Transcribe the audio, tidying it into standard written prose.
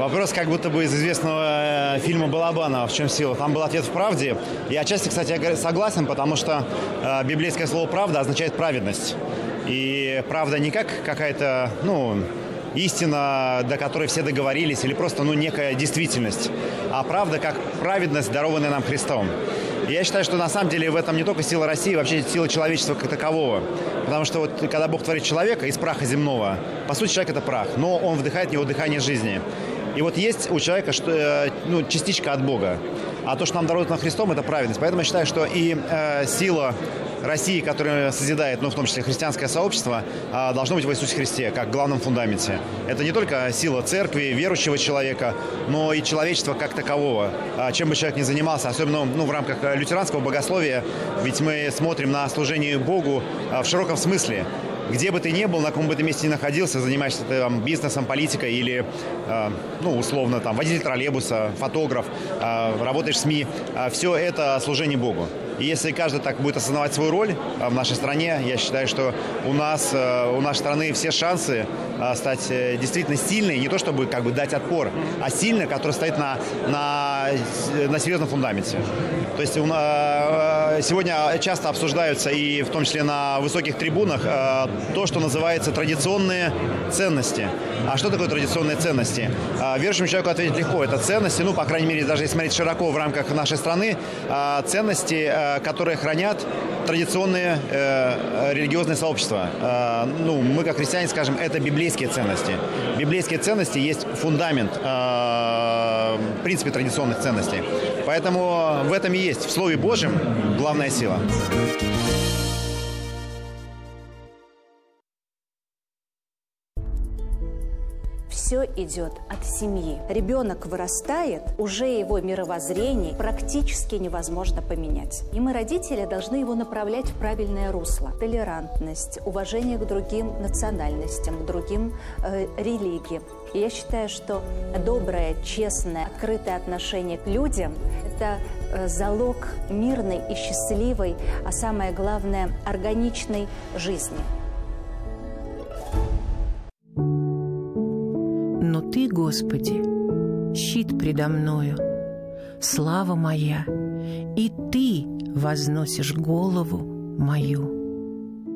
Вопрос как будто бы из известного фильма Балабанова «В чем сила?». Там был ответ в правде. Я отчасти, кстати, согласен, потому что библейское слово «правда» означает праведность. И правда не как какая-то, истина, до которой все договорились, или просто, некая действительность, а правда как праведность, дарованная нам Христом. И я считаю, что на самом деле в этом не только сила России, вообще сила человечества как такового. Потому что когда Бог творит человека из праха земного, по сути, человек – это прах, но он вдыхает в него дыхание жизни. И есть у человека частичка от Бога. А то, что нам дарует нам Христом, это праведность. Поэтому я считаю, что и сила России, которая созидает, в том числе христианское сообщество, должно быть в Иисусе Христе, как главном фундаменте. Это не только сила церкви, верующего человека, но и человечества как такового. Чем бы человек ни занимался, особенно в рамках лютеранского богословия, ведь мы смотрим на служение Богу в широком смысле. Где бы ты ни был, на каком бы ты месте ни находился, занимаешься ты бизнесом, политикой или, условно, водитель троллейбуса, фотограф, работаешь в СМИ, все это служение Богу. И если каждый так будет осознавать свою роль в нашей стране, я считаю, что у нашей страны все шансы стать действительно сильной, не то чтобы дать отпор, а сильной, которая стоит на серьезном фундаменте. То есть сегодня часто обсуждаются, и в том числе на высоких трибунах, то, что называется традиционные ценности. А что такое традиционные ценности? Верующему человеку ответить легко. Это ценности, по крайней мере, даже если смотреть широко в рамках нашей страны, ценности, которые хранят традиционные религиозные сообщества. Мы, как христиане, скажем, это библейские ценности. Библейские ценности есть фундамент, в принципе, традиционных ценностей. Поэтому в этом и есть, в Слове Божьем, главная сила. Все идет от семьи. Ребенок вырастает, уже его мировоззрение практически невозможно поменять. И мы, родители, должны его направлять в правильное русло. Толерантность, уважение к другим национальностям, к другим религиям. И я считаю, что доброе, честное, открытое отношение к людям – это залог мирной и счастливой, а самое главное – органичной жизни. Но Ты, Господи, щит предо мною, слава моя, и Ты возносишь голову мою.